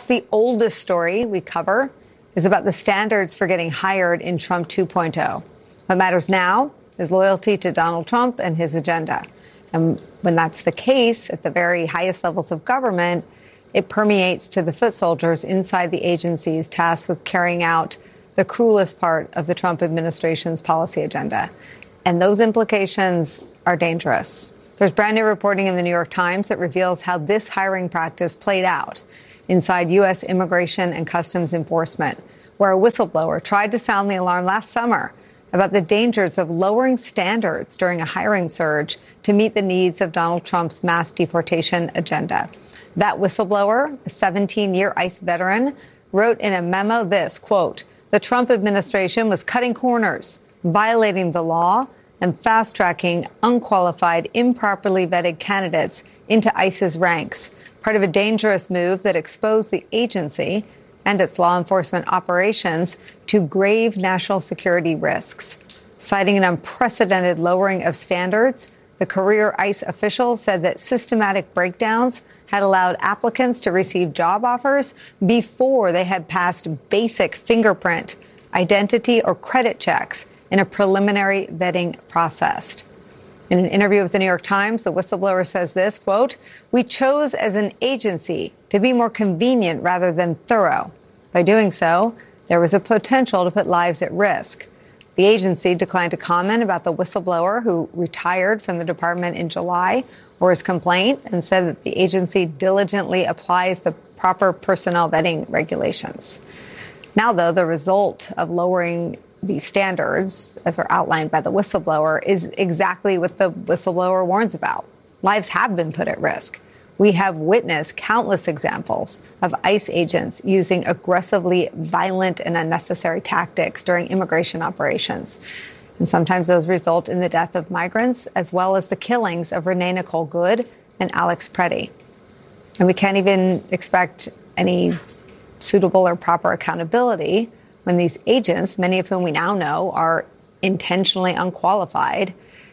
Perhaps the oldest story we cover is about the standards for getting hired in Trump 2.0. What matters now is loyalty to Donald Trump and his agenda. And when that's the case at the very highest levels of government, it permeates to the foot soldiers inside the agencies tasked with carrying out the cruelest part of the Trump administration's policy agenda. And those implications are dangerous. There's brand new reporting in the New York Times that reveals how this hiring practice played out inside U.S. Immigration and Customs Enforcement, where a whistleblower tried to sound the alarm last summer about the dangers of lowering standards during a hiring surge to meet the needs of Donald Trump's mass deportation agenda. That whistleblower, a 17-year ICE veteran, wrote in a memo this, quote, "The Trump administration was cutting corners, violating the law, and fast-tracking unqualified, improperly vetted candidates into ICE's ranks, part of a dangerous move that exposed the agency and its law enforcement operations to grave national security risks." Citing an unprecedented lowering of standards, the career ICE official said that systematic breakdowns had allowed applicants to receive job offers before they had passed basic fingerprint, identity, or credit checks in a preliminary vetting process. In an interview with the New York Times, the whistleblower says this, quote, "We chose as an agency to be more convenient rather than thorough. By doing so, there was a potential to put lives at risk." The agency declined to comment about the whistleblower who retired from the department in July or his complaint, and said that the agency diligently applies the proper personnel vetting regulations. Now, though, the result of lowering these standards, as are outlined by the whistleblower, is exactly what the whistleblower warns about. Lives have been put at risk. We have witnessed countless examples of ICE agents using aggressively violent and unnecessary tactics during immigration operations. And sometimes those result in the death of migrants, as well as the killings of Renee Nicole Good and Alex Preddy. And we can't even expect any suitable or proper accountability when these agents, many of whom we now know are intentionally unqualified,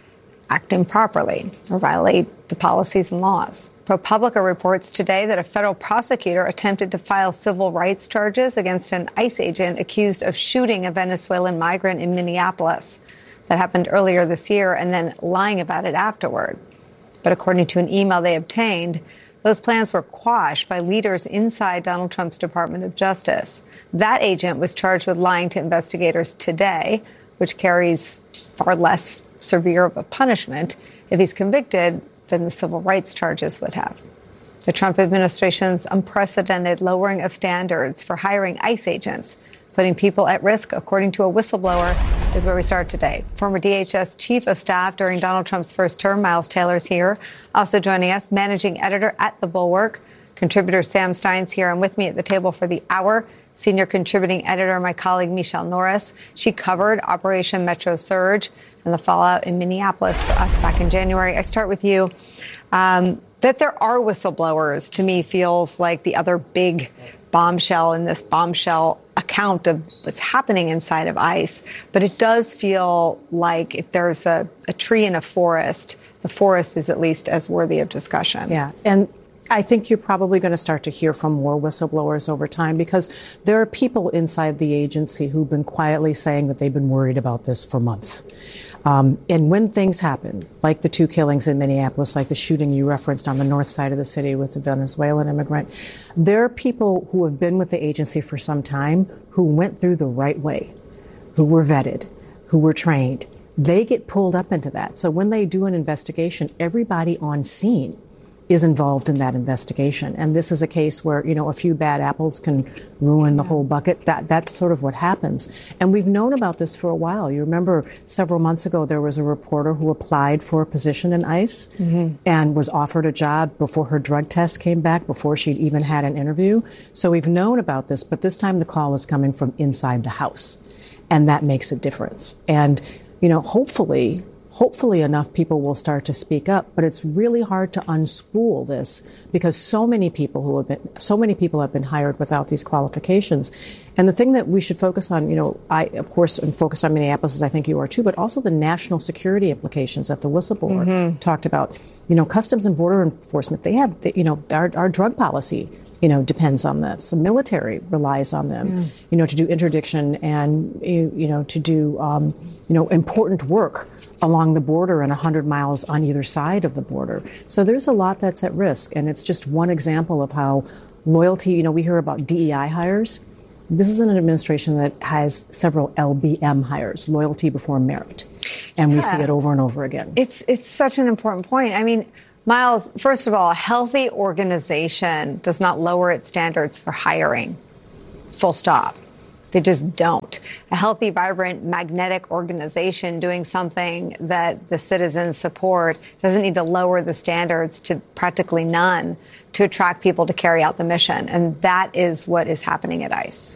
act improperly or violate the policies and laws. ProPublica reports today that a federal prosecutor attempted to file civil rights charges against an ICE agent accused of shooting a Venezuelan migrant in Minneapolis. That happened earlier this year, and then lying about it afterward. But according to an email they obtained, those plans were quashed by leaders inside Donald Trump's Department of Justice. That agent was charged with lying to investigators today, which carries far less severe of a punishment if he's convicted than the civil rights charges would have. The Trump administration's unprecedented lowering of standards for hiring ICE agents, putting people at risk, according to a whistleblower, is where we start today. Former DHS Chief of Staff during Donald Trump's first term, Miles Taylor's here. Also joining us, Managing Editor at The Bulwark, contributor Sam Stein's here. And with me at the table for the hour, Senior Contributing Editor, my colleague Michelle Norris. She covered Operation Metro Surge and the fallout in Minneapolis for us back in January. I start with you. That there are whistleblowers, to me, feels like the other big bombshell in this bombshell account of what's happening inside of ICE. But it does feel like if there's a tree in a forest, the forest is at least as worthy of discussion. Yeah. And I think you're probably going to start to hear from more whistleblowers over time, because there are people inside the agency who've been quietly saying that they've been worried about this for months. And when things happen, like the two killings in Minneapolis, like the shooting you referenced on the north side of the city with the Venezuelan immigrant, there are people who have been with the agency for some time who went through the right way, who were vetted, who were trained. They get pulled up into that. So when they do an investigation, everybody on scene is involved in that investigation. And this is a case where, you know, a few bad apples can ruin the whole bucket. That's sort of what happens. And we've known about this for a while. You remember several months ago, there was a reporter who applied for a position in ICE and was offered a job before her drug test came back, before she'd even had an interview. So we've known about this, but this time the call is coming from inside the House. And that makes a difference. And, you know, hopefully enough people will start to speak up, but it's really hard to unspool this because so many people have been hired without these qualifications. And the thing that we should focus on, you know, I, of course, am focused on Minneapolis, as I think you are too, but also the national security implications that the whistleblower talked about. You know, Customs and Border Enforcement, they have, you know, our drug policy depends on this. The military relies on them, to do interdiction and, to do, important work along the border and 100 miles on either side of the border. So there's a lot that's at risk. And it's just one example of how loyalty, we hear about DEI hires. This is an administration that has several LBM hires, loyalty before merit. And we see it over and over again. It's such an important point. I mean, Miles, first of all, a healthy organization does not lower its standards for hiring. Full stop. They just don't. A healthy, vibrant, magnetic organization doing something that the citizens support doesn't need to lower the standards to practically none to attract people to carry out the mission. And that is what is happening at ICE.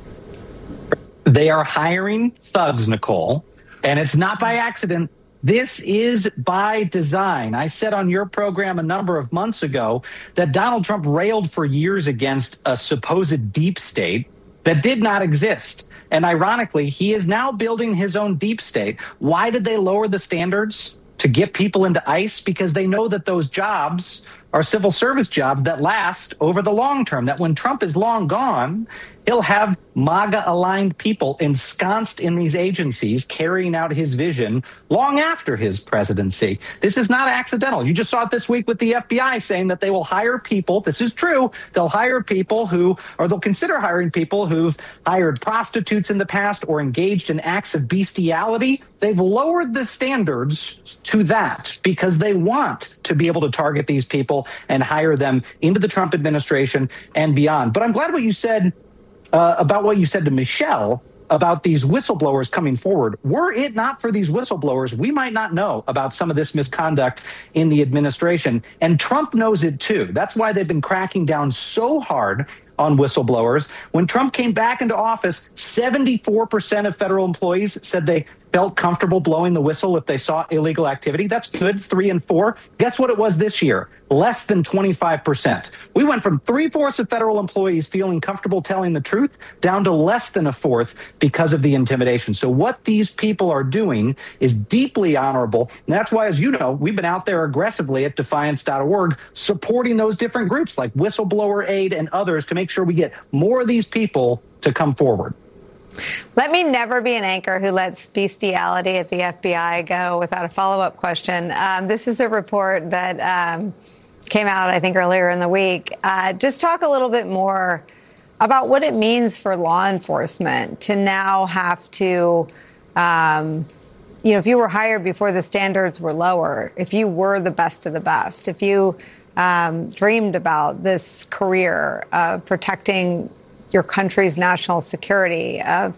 They are hiring thugs, Nicole, and it's not by accident. This is by design. I said on your program a number of months ago that Donald Trump railed for years against a supposed deep state that did not exist. And ironically, he is now building his own deep state. Why did they lower the standards? To get people into ICE? Because they know that those jobs are civil service jobs that last over the long term, that when Trump is long gone, he'll have MAGA-aligned people ensconced in these agencies carrying out his vision long after his presidency. This is not accidental. You just saw it this week with the FBI saying that they will hire people. This is true. They'll hire people they'll consider hiring people who've hired prostitutes in the past or engaged in acts of bestiality. They've lowered the standards to that because they want to be able to target these people and hire them into the Trump administration and beyond. But I'm glad what you said about what you said to Michelle about these whistleblowers coming forward. Were it not for these whistleblowers, we might not know about some of this misconduct in the administration. And Trump knows it too. That's why they've been cracking down so hard on whistleblowers. When Trump came back into office, 74% of federal employees said they felt comfortable blowing the whistle if they saw illegal activity. That's good, 3 and 4. Guess what it was this year? Less than 25%. We went from 3/4 of federal employees feeling comfortable telling the truth down to less than 1/4 because of the intimidation. So what these people are doing is deeply honorable. And that's why, as you know, we've been out there aggressively at defiance.org supporting those different groups like Whistleblower Aid and others to make sure we get more of these people to come forward. Let me never be an anchor who lets bestiality at the FBI go without a follow-up question. This is a report that came out, I think, earlier in the week. Just talk a little bit more about what it means for law enforcement to now have to, if you were hired before the standards were lower, if you were the best of the best, if you dreamed about this career of protecting your country's national security, of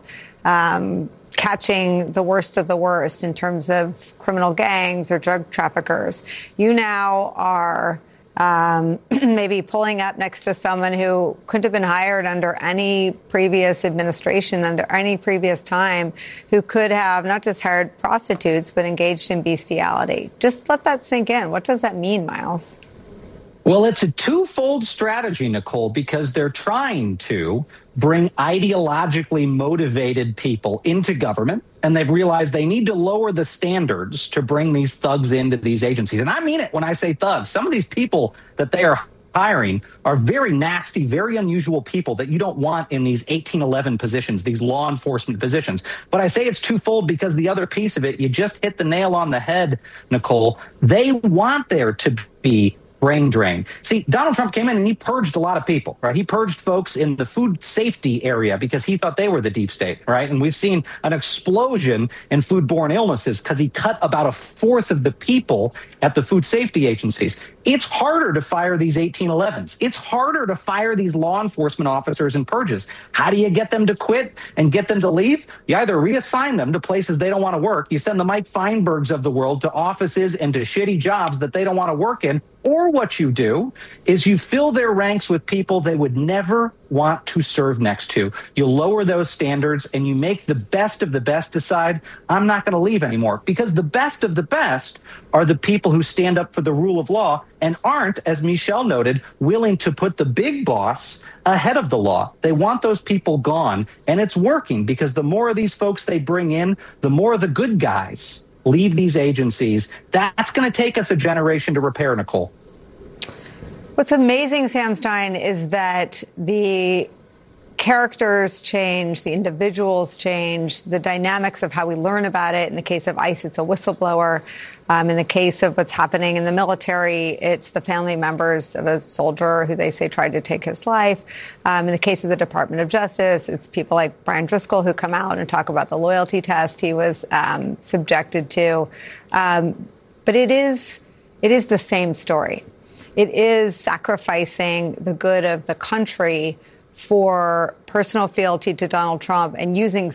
catching the worst of the worst in terms of criminal gangs or drug traffickers. You now are maybe pulling up next to someone who couldn't have been hired under any previous administration, under any previous time, who could have not just hired prostitutes, but engaged in bestiality. Just let that sink in. What does that mean, Miles? Well, it's a twofold strategy, Nicole, because they're trying to bring ideologically motivated people into government, and they've realized they need to lower the standards to bring these thugs into these agencies. And I mean it when I say thugs. Some of these people that they are hiring are very nasty, very unusual people that you don't want in these 1811 positions, these law enforcement positions. But I say it's twofold because the other piece of it, you just hit the nail on the head, Nicole. They want there to be brain drain. See, Donald Trump came in and he purged a lot of people, right? He purged folks in the food safety area because he thought they were the deep state, right? And we've seen an explosion in foodborne illnesses because he cut about 1/4 of the people at the food safety agencies. It's harder to fire these 1811s. It's harder to fire these law enforcement officers in purges. How do you get them to quit and get them to leave? You either reassign them to places they don't want to work. You send the Mike Feinbergs of the world to offices and to shitty jobs that they don't want to work in. Or what you do is you fill their ranks with people they would never want to serve next to. You lower those standards and you make the best of the best decide, I'm not going to leave anymore. Because the best of the best are the people who stand up for the rule of law and aren't, as Michelle noted, willing to put the big boss ahead of the law. They want those people gone. And it's working because the more of these folks they bring in, the more of the good guys leave these agencies. That's going to take us a generation to repair, Nicole. What's amazing, Sam Stein, is that the characters change, the individuals change, the dynamics of how we learn about it. In the case of ICE, it's a whistleblower. In the case of what's happening in the military, it's the family members of a soldier who they say tried to take his life. In the case of the Department of Justice, it's people like Brian Driscoll who come out and talk about the loyalty test he was subjected to. But it is the same story. It is sacrificing the good of the country for personal fealty to Donald Trump and using